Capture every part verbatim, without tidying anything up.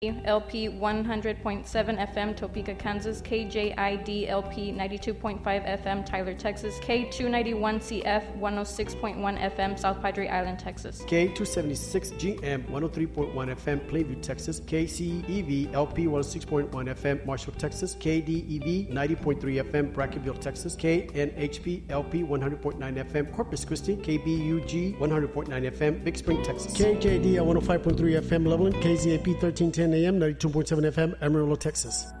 L P one hundred point seven F M, Topeka, Kansas. K J I D L P ninety-two point five F M, Tyler, Texas. K two ninety-one C F one oh six point one F M, South Padre Island, Texas. K two seventy-six G M one oh three point one F M, Plainview, Texas. K C E V L P one oh six point one F M, Marshall, Texas. K D E V ninety point three F M, Brackenville, Texas. K N H P L P one hundred point nine F M, Corpus Christi. K B U G one hundred point nine F M, Big Spring, Texas. K J D L one oh five point three F M, Loveland. K Z A P thirteen ten A M, ninety-two point seven F M, Amarillo, Texas.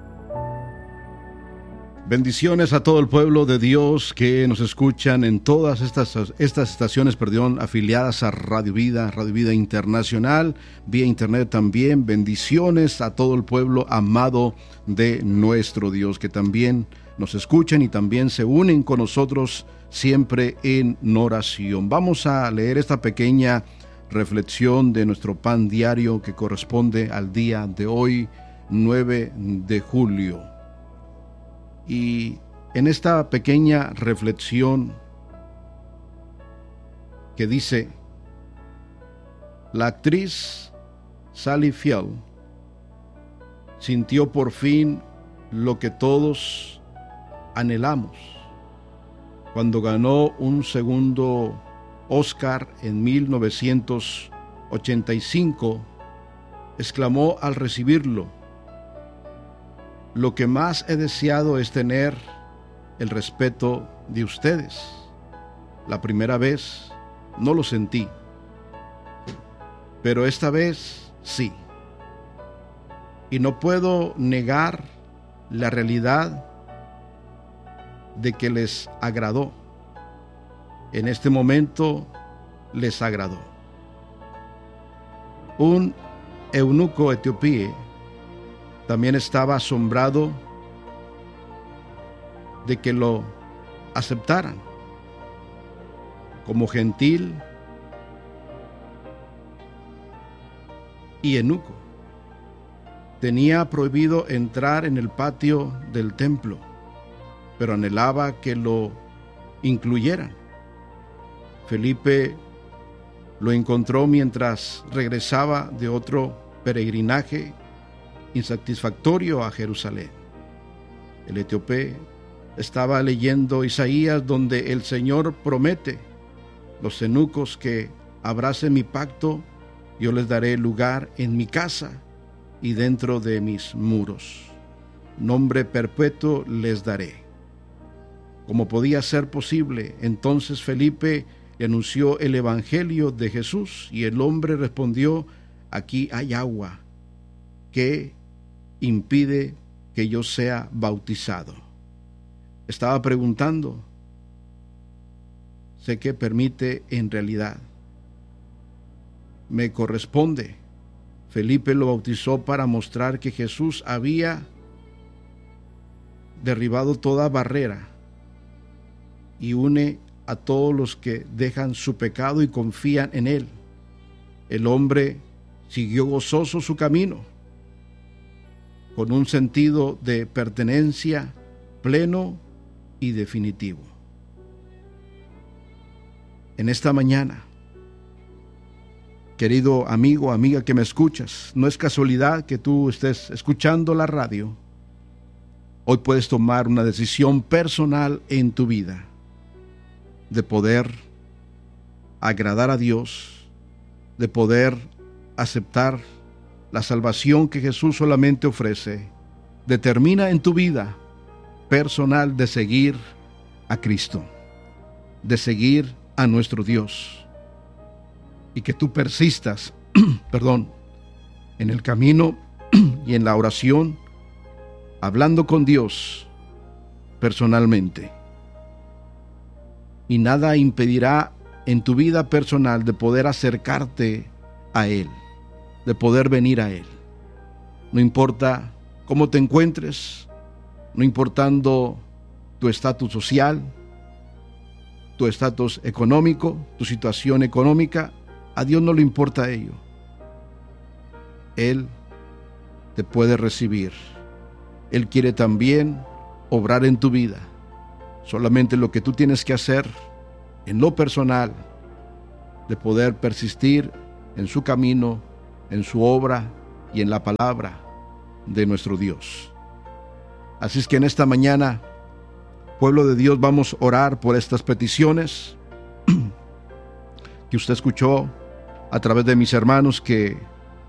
Bendiciones a todo el pueblo de Dios que nos escuchan en todas estas, estas estaciones, perdón, afiliadas a Radio Vida, Radio Vida Internacional, vía internet también. Bendiciones a todo el pueblo amado de nuestro Dios, que también nos escuchan y también se unen con nosotros siempre en oración. Vamos a leer esta pequeña reflexión de nuestro pan diario que corresponde al día de hoy, nueve de julio. Y en esta pequeña reflexión que dice: la actriz Sally Field sintió por fin lo que todos anhelamos cuando ganó un segundo Oscar en mil novecientos ochenta y cinco. Exclamó al recibirlo: lo que más he deseado es tener el respeto de ustedes. La primera vez no lo sentí, pero esta vez sí. Y no puedo negar la realidad de que les agradó. En este momento les agradó. Un eunuco etíope también estaba asombrado de que lo aceptaran. Como gentil y eunuco, tenía prohibido entrar en el patio del templo, pero anhelaba que lo incluyeran. Felipe lo encontró mientras regresaba de otro peregrinaje insatisfactorio a Jerusalén. El etíope estaba leyendo Isaías, donde el Señor promete: los eunucos que abracen mi pacto, yo les daré lugar en mi casa y dentro de mis muros. Nombre perpetuo les daré. ¿Cómo podía ser posible? Entonces Felipe le anunció el evangelio de Jesús y el hombre respondió: aquí hay agua. ¿Qué impide que yo sea bautizado? Estaba preguntando: sé que permite en realidad. Me corresponde. Felipe lo bautizó para mostrar que Jesús había derribado toda barrera y une a todos los que dejan su pecado y confían en Él. El hombre siguió gozoso su camino, con un sentido de pertenencia pleno y definitivo. En esta mañana, querido amigo, amiga que me escuchas, no es casualidad que tú estés escuchando la radio. Hoy puedes tomar una decisión personal en tu vida de poder agradar a Dios, de poder aceptar la salvación que Jesús solamente ofrece. Determina en tu vida personal de seguir a Cristo, de seguir a nuestro Dios, y que tú persistas, perdón, en el camino y en la oración, hablando con Dios personalmente. Y nada impedirá en tu vida personal de poder acercarte a Él, de poder venir a Él. No importa cómo te encuentres, no importando tu estatus social, tu estatus económico, tu situación económica, a Dios no le importa ello. Él te puede recibir. Él quiere también obrar en tu vida. Solamente lo que tú tienes que hacer en lo personal, de poder persistir en su camino, en su obra, y en la palabra de nuestro Dios. Así es que en esta mañana, pueblo de Dios, vamos a orar por estas peticiones que usted escuchó a través de mis hermanos, que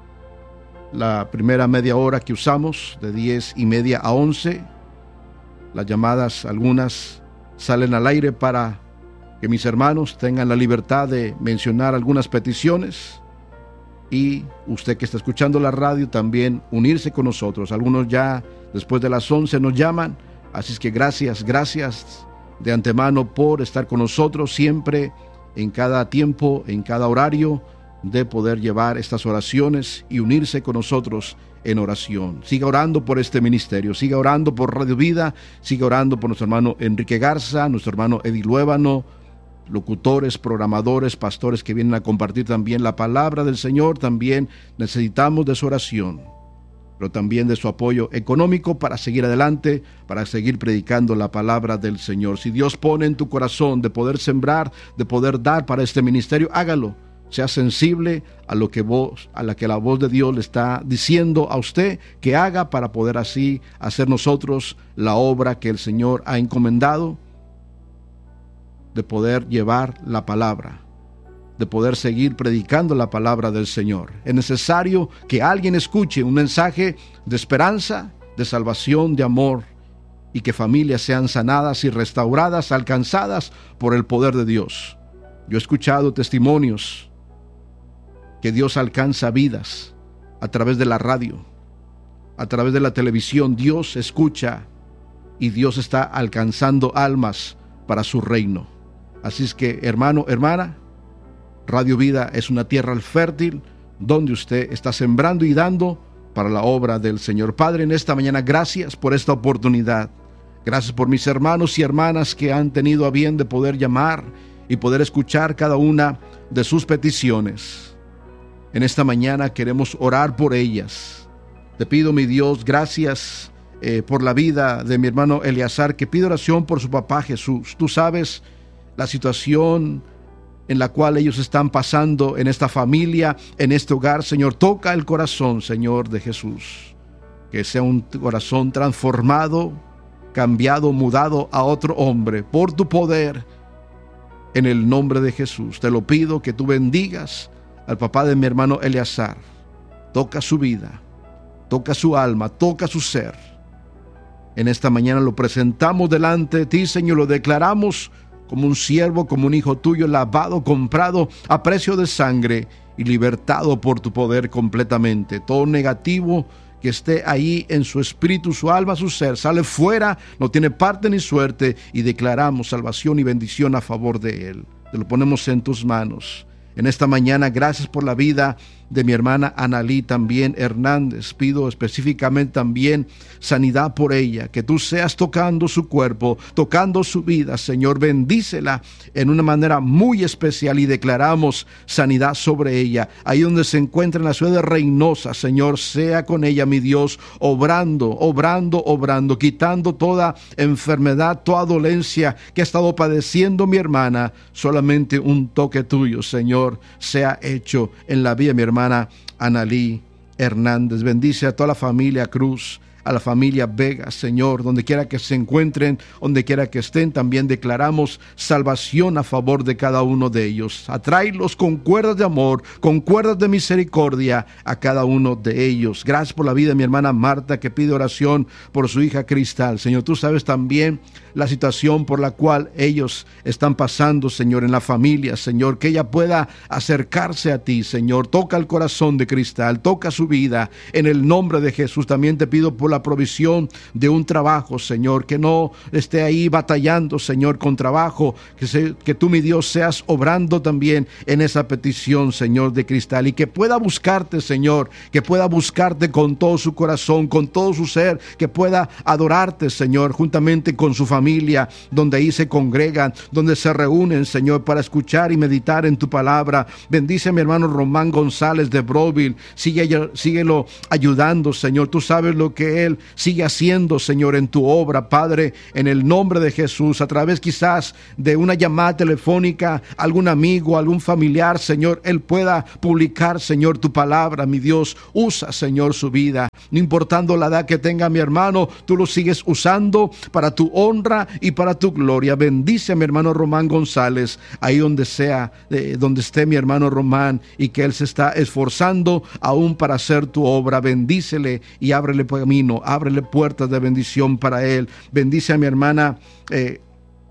la primera media hora que usamos, de diez y media a once, las llamadas, algunas salen al aire para que mis hermanos tengan la libertad de mencionar algunas peticiones, y usted que está escuchando la radio también unirse con nosotros. Algunos ya después de las once nos llaman, así es que gracias, gracias de antemano por estar con nosotros siempre, en cada tiempo, en cada horario, de poder llevar estas oraciones y unirse con nosotros en oración. Siga orando por este ministerio, siga orando por Radio Vida, siga orando por nuestro hermano Enrique Garza, nuestro hermano Eddie Luébano, locutores, programadores, pastores que vienen a compartir también la palabra del Señor. También necesitamos de su oración, pero también de su apoyo económico para seguir adelante, para seguir predicando la palabra del Señor. Si Dios pone en tu corazón de poder sembrar, de poder dar para este ministerio, hágalo. Sea sensible a lo que vos, a la que la voz de Dios le está diciendo a usted que haga, para poder así hacer nosotros la obra que el Señor ha encomendado, de poder llevar la palabra, de poder seguir predicando la palabra del Señor. Es necesario que alguien escuche un mensaje de esperanza, de salvación, de amor, y que familias sean sanadas y restauradas, alcanzadas por el poder de Dios. Yo he escuchado testimonios que Dios alcanza vidas a través de la radio, a través de la televisión. Dios escucha y Dios está alcanzando almas para su reino. Así es que, hermano, hermana, Radio Vida es una tierra fértil donde usted está sembrando y dando para la obra del Señor. Padre, en esta mañana, gracias por esta oportunidad. Gracias por mis hermanos y hermanas que han tenido a bien de poder llamar y poder escuchar cada una de sus peticiones. En esta mañana queremos orar por ellas. Te pido, mi Dios, gracias eh, por la vida de mi hermano Eleazar, que pide oración por su papá Jesús. Tú sabes la situación en la cual ellos están pasando en esta familia, en este hogar. Señor, toca el corazón, Señor, de Jesús. Que sea un corazón transformado, cambiado, mudado a otro hombre por tu poder, en el nombre de Jesús. Te lo pido, que tú bendigas al papá de mi hermano Eleazar. Toca su vida, toca su alma, toca su ser. En esta mañana lo presentamos delante de ti, Señor, lo declaramos como un siervo, como un hijo tuyo, lavado, comprado a precio de sangre y libertado por tu poder completamente. Todo negativo que esté ahí en su espíritu, su alma, su ser, sale fuera, no tiene parte ni suerte, y declaramos salvación y bendición a favor de él. Te lo ponemos en tus manos. En esta mañana, gracias por la vida de mi hermana Analí también Hernández. Pido específicamente también sanidad por ella, que tú seas tocando su cuerpo, tocando su vida, Señor. Bendícela en una manera muy especial y declaramos sanidad sobre ella. Ahí donde se encuentra en la ciudad de Reynosa, Señor, sea con ella, mi Dios, obrando, obrando, obrando, quitando toda enfermedad, toda dolencia que ha estado padeciendo mi hermana. Solamente un toque tuyo, Señor, sea hecho en la vida de mi hermana hermana Analí Hernández. Bendice a toda la familia Cruz, a la familia Vega, Señor, donde quiera que se encuentren, donde quiera que estén. También declaramos salvación a favor de cada uno de ellos. Atráelos con cuerdas de amor, con cuerdas de misericordia a cada uno de ellos. Gracias por la vida de mi hermana Marta, que pide oración por su hija Cristal. Señor, tú sabes también la situación por la cual ellos están pasando, Señor, en la familia, Señor, que ella pueda acercarse a ti, Señor. Toca el corazón de Cristal, toca su vida, en el nombre de Jesús. También te pido por la provisión de un trabajo, Señor, que no esté ahí batallando, Señor, con trabajo, que, se, que tú, mi Dios, seas obrando también en esa petición, Señor, de Cristal, y que pueda buscarte, Señor, que pueda buscarte con todo su corazón, con todo su ser, que pueda adorarte, Señor, juntamente con su familia, familia, donde ahí se congregan, donde se reúnen, Señor, para escuchar y meditar en tu palabra. Bendice a mi hermano Román González de Broville. Sigue, síguelo ayudando, Señor. Tú sabes lo que Él sigue haciendo, Señor, en tu obra, Padre, en el nombre de Jesús, a través quizás de una llamada telefónica, algún amigo, algún familiar, Señor, Él pueda publicar, Señor, tu palabra, mi Dios. Usa, Señor, su vida, no importando la edad que tenga mi hermano, tú lo sigues usando para tu honra y para tu gloria. Bendice a mi hermano Román González, ahí donde sea, eh, donde esté mi hermano Román, y que él se está esforzando aún para hacer tu obra. Bendícele y ábrele camino, ábrele puertas de bendición para él. Bendice a mi hermana eh,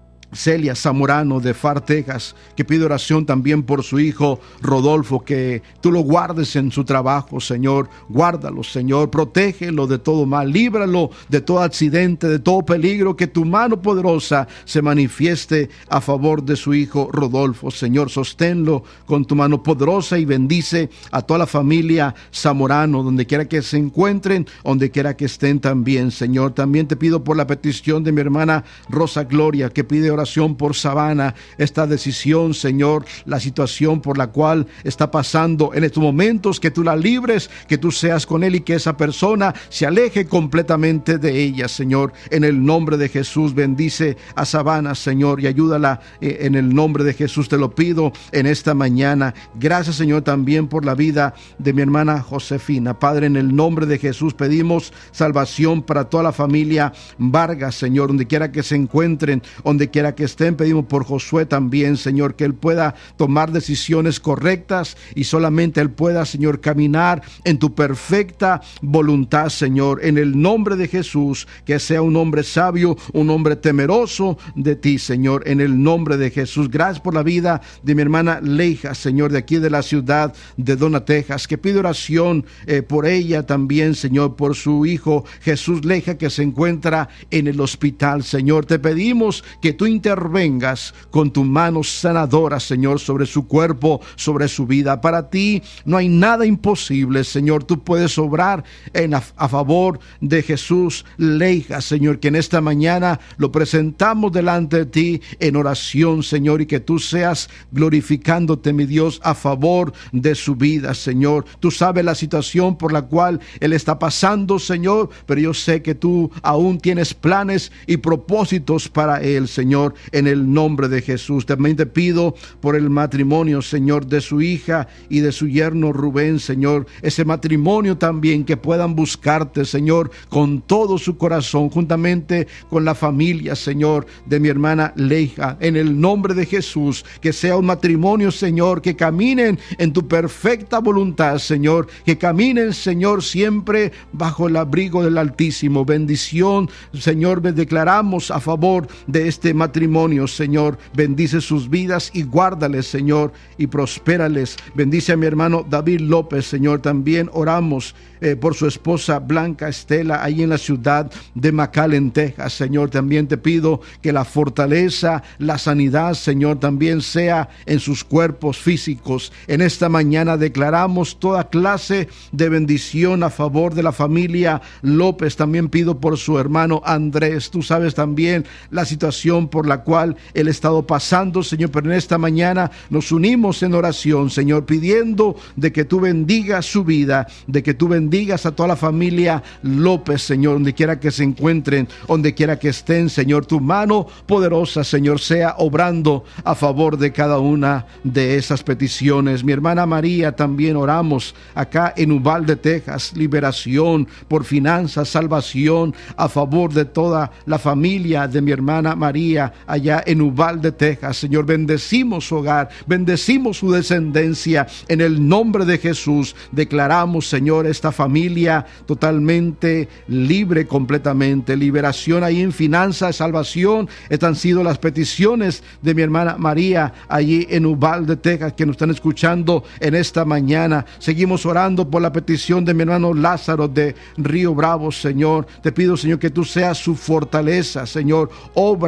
Celia Zamorano de Far, Texas, que pide oración también por su hijo Rodolfo, que tú lo guardes en su trabajo, Señor. Guárdalo, Señor, protégelo de todo mal, líbralo de todo accidente, de todo peligro, que tu mano poderosa se manifieste a favor de su hijo Rodolfo, Señor. Sosténlo con tu mano poderosa y bendice a toda la familia Zamorano, donde quiera que se encuentren, donde quiera que estén también, Señor. También te pido por la petición de mi hermana Rosa Gloria, que pide oración por Sabana, esta decisión, Señor, la situación por la cual está pasando en estos momentos, que tú la libres, que tú seas con él y que esa persona se aleje completamente de ella, Señor. En el nombre de Jesús, bendice a Sabana, Señor, y ayúdala eh, en el nombre de Jesús, te lo pido en esta mañana. Gracias, Señor, también por la vida de mi hermana Josefina. Padre, en el nombre de Jesús pedimos salvación para toda la familia Vargas, Señor, donde quiera que se encuentren, donde quiera que estén. Pedimos por Josué también, Señor, que él pueda tomar decisiones correctas y solamente él pueda, Señor, caminar en tu perfecta voluntad, Señor, en el nombre de Jesús. Que sea un hombre sabio, un hombre temeroso de ti, Señor, en el nombre de Jesús. Gracias por la vida de mi hermana Leija, Señor, de aquí de la ciudad de Dona, Texas, que pide oración eh, por ella también, Señor, por su hijo Jesús Leija, que se encuentra en el hospital, Señor. Te pedimos que tú intervengas con tu mano sanadora, Señor, sobre su cuerpo, sobre su vida. Para ti no hay nada imposible, Señor. Tú puedes obrar en a, a favor de Jesús Leija, Señor, que en esta mañana lo presentamos delante de ti en oración, Señor, y que tú seas glorificándote, mi Dios, a favor de su vida, Señor. Tú sabes la situación por la cual él está pasando, Señor, pero yo sé que tú aún tienes planes y propósitos para él, Señor, en el nombre de Jesús. También te pido por el matrimonio, Señor, de su hija y de su yerno Rubén, Señor. Ese matrimonio también, que puedan buscarte, Señor, con todo su corazón, juntamente con la familia, Señor, de mi hermana Leija. En el nombre de Jesús, que sea un matrimonio, Señor, que caminen en tu perfecta voluntad, Señor. Que caminen, Señor, siempre bajo el abrigo del Altísimo. Bendición, Señor, declaramos a favor de este matrimonio, Señor. Bendice sus vidas y guárdales, Señor, y prospérales. Bendice a mi hermano David López, Señor. También oramos eh, por su esposa Blanca Estela, ahí en la ciudad de McAllen, Texas, Señor. También te pido que la fortaleza, la sanidad, Señor, también sea en sus cuerpos físicos. En esta mañana declaramos toda clase de bendición a favor de la familia López. También pido por su hermano Andrés. Tú sabes también la situación por la cual él ha estado pasando, Señor, pero en esta mañana nos unimos en oración, Señor, pidiendo de que tú bendigas su vida, de que tú bendigas a toda la familia López, Señor, donde quiera que se encuentren, donde quiera que estén, Señor. Tu mano poderosa, Señor, sea obrando a favor de cada una de esas peticiones. Mi hermana María, también oramos acá en Uvalde, Texas, liberación por finanzas, salvación a favor de toda la familia de mi hermana María allá en Uvalde, Texas, Señor. Bendecimos su hogar, bendecimos su descendencia en el nombre de Jesús. Declaramos, Señor, esta familia totalmente libre, completamente. Liberación ahí en finanzas, salvación. Estas han sido las peticiones de mi hermana María allí en Uvalde, Texas, que nos están escuchando en esta mañana. Seguimos orando por la petición de mi hermano Lázaro de Río Bravo, Señor. Te pido, Señor, que tú seas su fortaleza, Señor. Obra en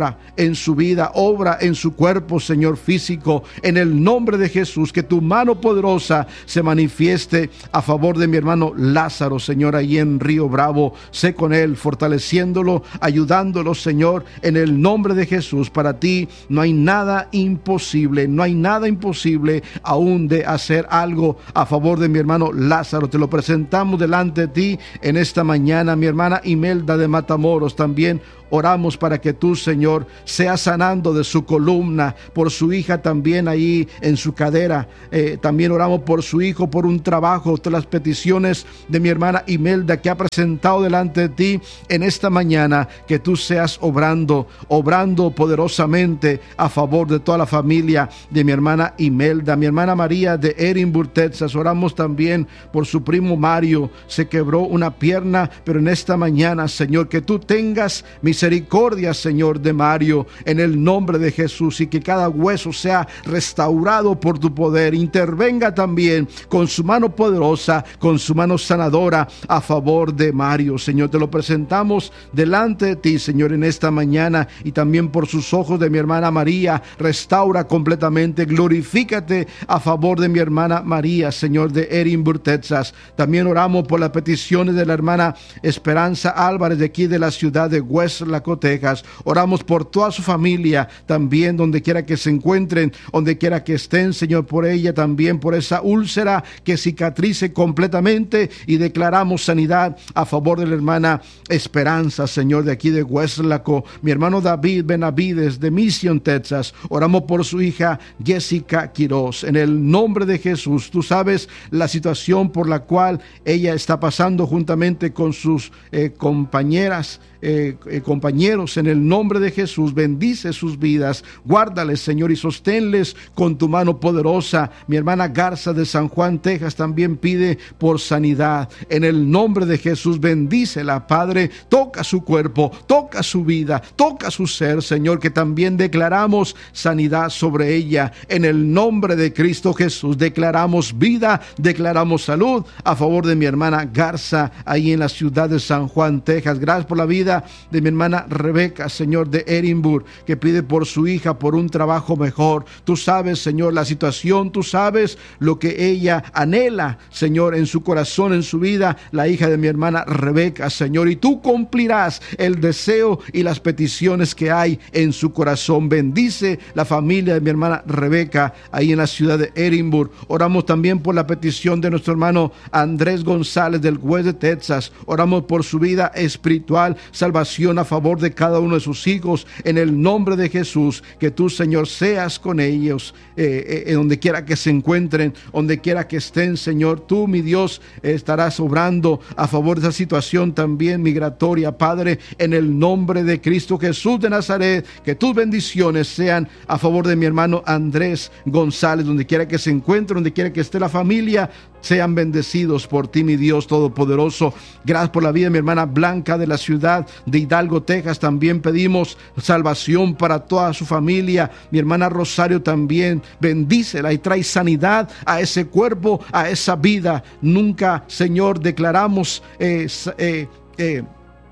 en su vida, obra en su cuerpo, Señor, físico, en el nombre de Jesús. Que tu mano poderosa se manifieste a favor de mi hermano Lázaro, Señor, ahí en Río Bravo. Sé con él, fortaleciéndolo, ayudándolo, Señor, en el nombre de Jesús. Para ti no hay nada imposible, no hay nada imposible aún de hacer algo a favor de mi hermano Lázaro. Te lo presentamos delante de ti en esta mañana. Mi hermana Imelda de Matamoros también oramos para que tú, Señor, seas sanando de su columna, por su hija también ahí en su cadera. Eh, también oramos por su hijo, por un trabajo, todas las peticiones de mi hermana Imelda que ha presentado delante de ti en esta mañana. Que tú seas obrando, obrando poderosamente a favor de toda la familia de mi hermana Imelda. Mi hermana María de Edinburgh, Texas, oramos también por su primo Mario. Se quebró una pierna, pero en esta mañana, Señor, que tú tengas misericordia Misericordia, Señor, de Mario, en el nombre de Jesús, y que cada hueso sea restaurado por tu poder. Intervenga también con su mano poderosa, con su mano sanadora a favor de Mario. Señor, te lo presentamos delante de ti, Señor, en esta mañana, y también por sus ojos de mi hermana María. Restaura completamente, glorifícate a favor de mi hermana María, Señor, de Edinburgh, Texas. También oramos por las peticiones de la hermana Esperanza Álvarez, de aquí de la ciudad de West Texas. Oramos por toda su familia también, donde quiera que se encuentren, donde quiera que estén, Señor, por ella también, por esa úlcera que cicatrice completamente, y declaramos sanidad a favor de la hermana Esperanza, Señor, de aquí de Westlaco. Mi hermano David Benavides de Mission, Texas, oramos por su hija Jessica Quiroz, en el nombre de Jesús. Tú sabes la situación por la cual ella está pasando juntamente con sus eh, compañeras Eh, eh, compañeros. En el nombre de Jesús, bendice sus vidas, guárdales, Señor, y sosténles con tu mano poderosa. Mi hermana Garza de San Juan, Texas, también pide por sanidad. En el nombre de Jesús, bendícela, Padre. Toca su cuerpo, toca su vida, toca su ser, Señor, que también declaramos sanidad sobre ella. En el nombre de Cristo Jesús, declaramos vida, declaramos salud a favor de mi hermana Garza, ahí en la ciudad de San Juan, Texas. Gracias por la vida de mi hermana Rebeca, Señor, de Edinburgh, que pide por su hija, por un trabajo mejor. Tú sabes, Señor, la situación, tú sabes lo que ella anhela, Señor, en su corazón, en su vida, la hija de mi hermana Rebeca, Señor, y tú cumplirás el deseo y las peticiones que hay en su corazón. Bendice la familia de mi hermana Rebeca, ahí en la ciudad de Edinburgh. Oramos también por la petición de nuestro hermano Andrés González del West de Texas. Oramos por su vida espiritual, salvación a favor de cada uno de sus hijos, en el nombre de Jesús. Que tú, Señor, seas con ellos, eh, eh, donde quiera que se encuentren, donde quiera que estén, Señor. Tú, mi Dios, eh, estarás obrando a favor de esa situación también migratoria, Padre, en el nombre de Cristo Jesús de Nazaret. Que tus bendiciones sean a favor de mi hermano Andrés González, donde quiera que se encuentre, donde quiera que esté la familia. Sean bendecidos por ti, mi Dios todopoderoso. Gracias por la vida de mi hermana Blanca de la ciudad de Hidalgo, Texas. También pedimos salvación para toda su familia. Mi hermana Rosario también, bendícela y trae sanidad a ese cuerpo, a esa vida. Nunca, Señor, declaramos eh, eh, eh,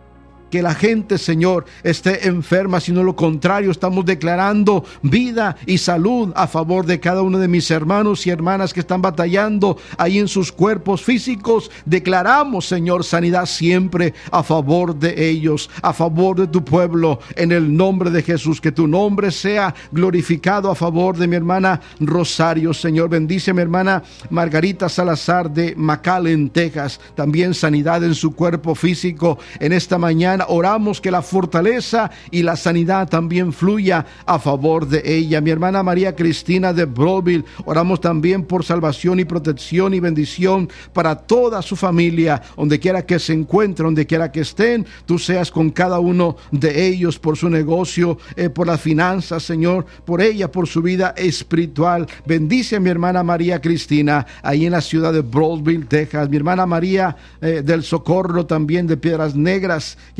que la gente, Señor, esté enferma, sino lo contrario, estamos declarando vida y salud a favor de cada uno de mis hermanos y hermanas que están batallando ahí en sus cuerpos físicos. Declaramos, Señor, sanidad siempre a favor de ellos, a favor de tu pueblo, en el nombre de Jesús. Que tu nombre sea glorificado a favor de mi hermana Rosario, Señor. Bendice a mi hermana Margarita Salazar de McAllen, Texas. También sanidad en su cuerpo físico en esta mañana. Oramos que la fortaleza y la sanidad también fluya a favor de ella. Mi hermana María Cristina de Broadville, oramos también por salvación y protección y bendición para toda su familia, donde quiera que se encuentren, donde quiera que estén. Tú seas con cada uno de ellos, por su negocio, eh, por las finanzas, Señor, por ella, por su vida espiritual. Bendice a mi hermana María Cristina, ahí en la ciudad de Broadville, Texas. Mi hermana María eh, del Socorro, también de Piedras Negras, que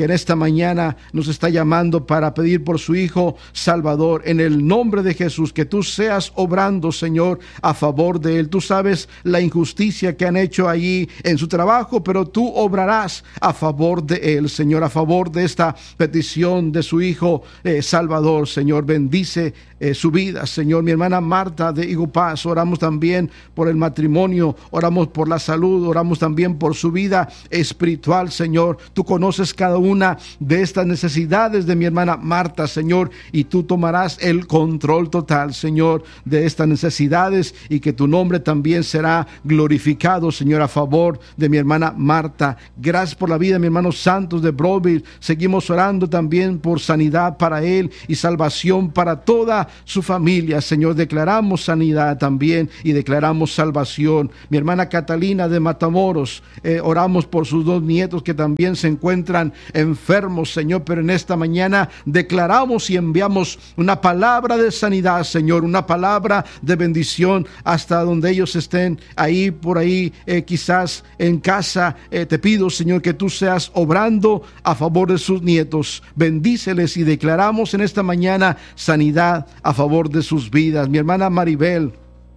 en esta mañana nos está llamando para pedir por su Hijo Salvador. En el nombre de Jesús, que tú seas obrando, Señor, a favor de él. Tú sabes la injusticia que han hecho allí en su trabajo, pero tú obrarás a favor de él, Señor, a favor de esta petición de su Hijo eh, Salvador. Señor, bendice eh, su vida, Señor. Mi hermana Marta de Higo Paz, oramos también por el matrimonio, oramos por la salud, oramos también por su vida espiritual, Señor. Tú conoces cada una de estas necesidades de mi hermana Marta, Señor, y tú tomarás el control total, Señor, de estas necesidades, y que tu nombre también será glorificado, Señor, a favor de mi hermana Marta. Gracias por la vida de mi hermano Santos de Broadville. Seguimos orando también por sanidad para él y salvación para toda su familia, Señor. Declaramos sanidad también y declaramos salvación. Mi hermana Catalina de Matamoros, eh, oramos por sus dos nietos que también se encuentran enfermos, Señor, pero en esta mañana declaramos y enviamos una palabra de sanidad, Señor, una palabra de bendición hasta donde ellos estén, ahí por ahí, eh, quizás en casa. Eh, te pido, Señor, que tú seas obrando a favor de sus nietos. Bendíceles y declaramos en esta mañana sanidad a favor de sus vidas. Mi hermana Maribel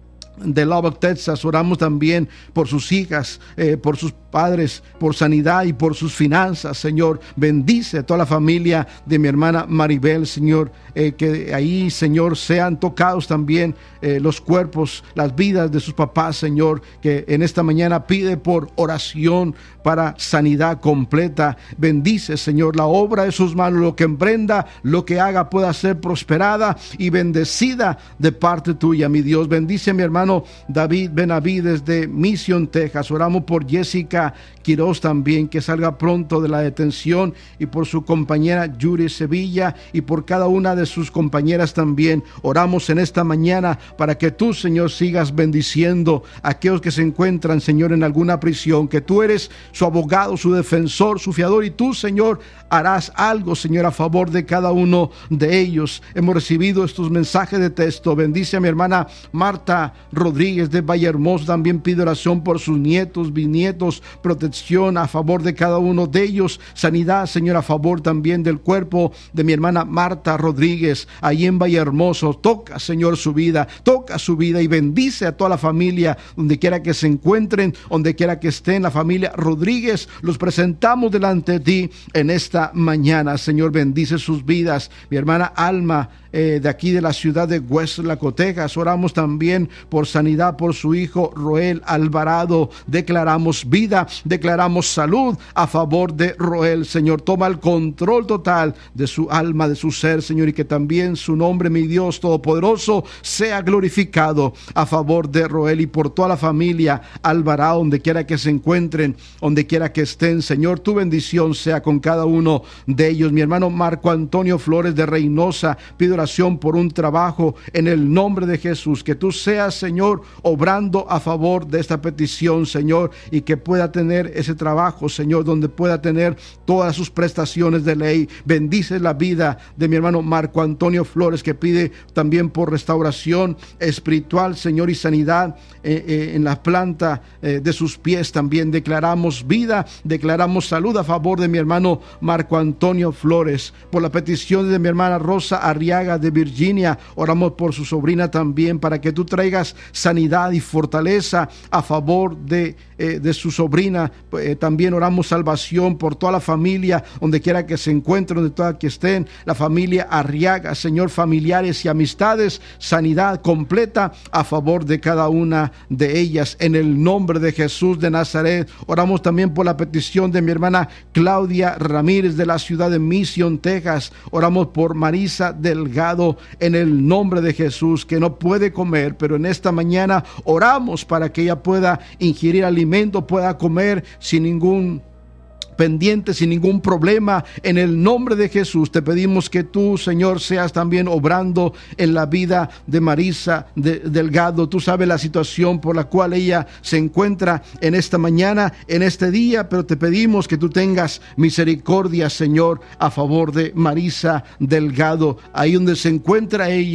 de Lubbock, Texas, oramos también por sus hijas, eh, por sus padres, por sanidad y por sus finanzas, Señor. Bendice a toda la familia de mi hermana Maribel, Señor, eh, que ahí, Señor, sean tocados también eh, los cuerpos, las vidas de sus papás, Señor, que en esta mañana pide por oración para sanidad completa. Bendice, Señor, la obra de sus manos, lo que emprenda, lo que haga pueda ser prosperada y bendecida de parte tuya, mi Dios. Bendice a mi hermano David Benavides de Mission, Texas. Oramos por Jessica Quiroz también, que salga pronto de la detención, y por su compañera Yuri Sevilla y por cada una de sus compañeras también. Oramos en esta mañana para que tú, Señor, sigas bendiciendo a aquellos que se encuentran, Señor, en alguna prisión, que tú eres su abogado, su defensor, su fiador, y tú, Señor, harás algo, Señor, a favor de cada uno de ellos. Hemos recibido estos mensajes de texto. Bendice a mi hermana Marta Rodríguez de Vallehermoso. También pide oración por sus nietos, bisnietos, protección a favor de cada uno de ellos. Sanidad, Señor, a favor también del cuerpo de mi hermana Marta Rodríguez, ahí en Vallehermoso. Toca, Señor, su vida, toca su vida y bendice a toda la familia, donde quiera que se encuentren, donde quiera que estén. La familia Rodríguez los presentamos delante de ti en esta mañana, Señor. Bendice sus vidas. Mi hermana Alma, eh, de aquí de la ciudad de Westlaco, Texas, oramos también por sanidad por su hijo Roel Alvarado. Declaramos vida, declaramos salud a favor de Roel, Señor. Toma el control total de su alma, de su ser, Señor, y que también su nombre, mi Dios Todopoderoso, sea glorificado a favor de Roel y por toda la familia Alvarado, donde quiera que se encuentren, donde quiera que estén, Señor. Tu bendición sea con cada uno de ellos. Mi hermano Marco Antonio Flores de Reynosa pide oración por un trabajo en el nombre de Jesús. Que tú seas, Señor, obrando a favor de esta petición, Señor, y que pueda tener ese trabajo, Señor, donde pueda tener todas sus prestaciones de ley. Bendice la vida de mi hermano Marco Antonio Flores, que pide también por restauración espiritual, Señor, y sanidad eh, eh, en la planta eh, de sus pies. También declaramos vida, declaramos salud a favor de mi hermano Marco Antonio Flores. Por la petición de mi hermana Rosa Arriaga de Virginia, oramos por su sobrina también, para que tú traigas sanidad y fortaleza a favor de, eh, de su sobrina. Eh, también oramos salvación por toda la familia, donde quiera que se encuentren, donde toda que estén, la familia Arriaga, Señor, familiares y amistades, sanidad completa a favor de cada una de ellas, en el nombre de Jesús de Nazaret. Oramos también por la petición de mi hermana Claudia Ramírez de la ciudad de Mission, Texas. Oramos por Marisa Delgado, en el nombre de Jesús, que no puede comer, pero en esta mañana oramos para que ella pueda ingerir alimento, pueda comer sin ningún pendiente, sin ningún problema. En el nombre de Jesús te pedimos que tú, Señor, seas también obrando en la vida de Marisa de, Delgado. Tú sabes la situación por la cual ella se encuentra en esta mañana, en este día, pero te pedimos que tú tengas misericordia, Señor, a favor de Marisa Delgado, ahí donde se encuentra ella.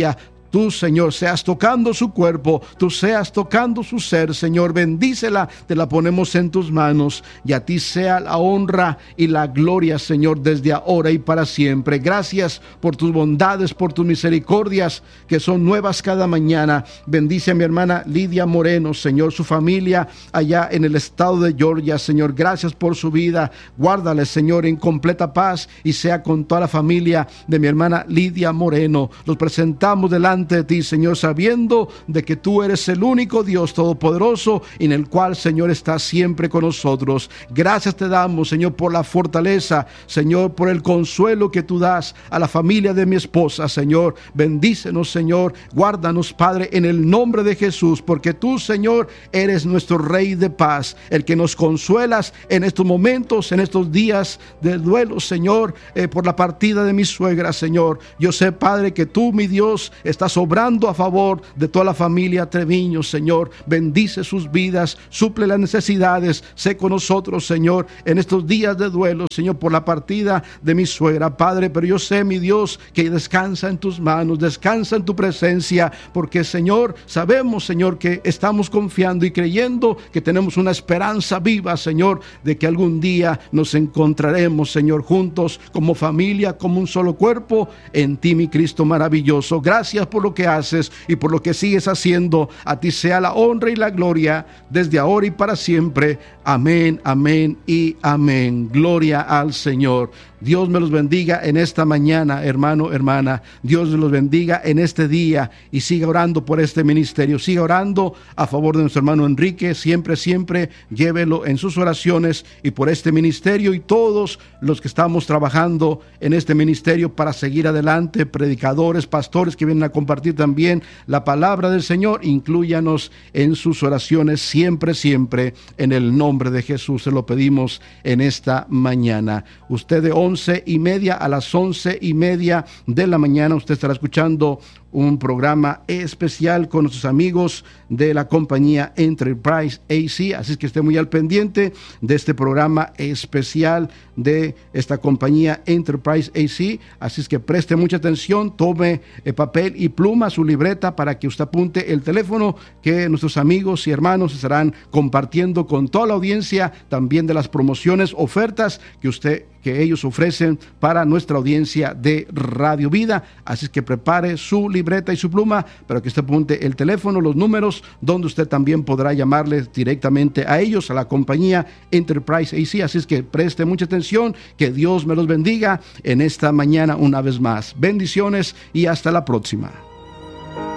tú, Señor, seas tocando su cuerpo, tú seas tocando su ser, Señor. Bendícela, te la ponemos en tus manos, y a ti sea la honra y la gloria, Señor, desde ahora y para siempre. Gracias por tus bondades, por tus misericordias, que son nuevas cada mañana. Bendice a mi hermana Lidia Moreno, Señor, su familia allá en el estado de Georgia, Señor. Gracias por su vida. Guárdale, Señor, en completa paz, y sea con toda la familia de mi hermana Lidia Moreno. Los presentamos delante de ti, Señor, sabiendo de que tú eres el único Dios todopoderoso, en el cual, Señor, estás siempre con nosotros. Gracias te damos, Señor, por la fortaleza, Señor, por el consuelo que tú das a la familia de mi esposa, Señor. Bendícenos, Señor. Guárdanos, Padre, en el nombre de Jesús, porque tú, Señor, eres nuestro Rey de paz, el que nos consuelas en estos momentos, en estos días de duelo, Señor, eh, por la partida de mi suegra, Señor. Yo sé, Padre, que tú, mi Dios, estás obrando a favor de toda la familia Treviño, Señor. Bendice sus vidas, suple las necesidades. Sé con nosotros, Señor, en estos días de duelo, Señor, por la partida de mi suegra, Padre. Pero yo sé, mi Dios, que descansa en tus manos, descansa en tu presencia, porque, Señor, sabemos, Señor, que estamos confiando y creyendo que tenemos una esperanza viva, Señor, de que algún día nos encontraremos, Señor, juntos como familia, como un solo cuerpo, en ti, mi Cristo maravilloso. Gracias por lo que haces y por lo que sigues haciendo. A ti sea la honra y la gloria desde ahora y para siempre. Amén, amén y amén. Gloria al Señor. Dios me los bendiga en esta mañana, hermano, hermana. Dios me los bendiga en este día, y siga orando por este ministerio. Siga orando a favor de nuestro hermano Enrique. Siempre, siempre llévelo en sus oraciones, y por este ministerio y todos los que estamos trabajando en este ministerio para seguir adelante. Predicadores, pastores que vienen a compartir también la palabra del Señor. Inclúyanos en sus oraciones siempre, siempre, en el nombre de Jesús. Se lo pedimos en esta mañana. Usted de once y media a las once y media de la mañana, usted estará escuchando un programa especial con nuestros amigos de la compañía Enterprise A C. Así es que esté muy al pendiente de este programa especial de esta compañía Enterprise A C. Así es que preste mucha atención, tome eh, papel y pluma, su libreta, para que usted apunte el teléfono que nuestros amigos y hermanos estarán compartiendo con toda la audiencia, también de las promociones, ofertas que usted que ellos ofrecen para nuestra audiencia de Radio Vida. Así es que prepare su libreta y su pluma para que usted apunte el teléfono, los números, donde usted también podrá llamarles directamente a ellos, a la compañía Enterprise A C. Así es que preste mucha atención. Que Dios me los bendiga en esta mañana una vez más. Bendiciones y hasta la próxima.